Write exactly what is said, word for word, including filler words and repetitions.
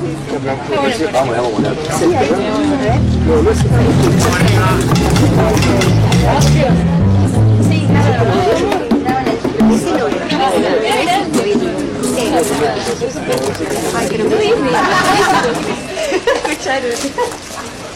Vamos, vamos, vamos. Sí, claro. Ay, que no me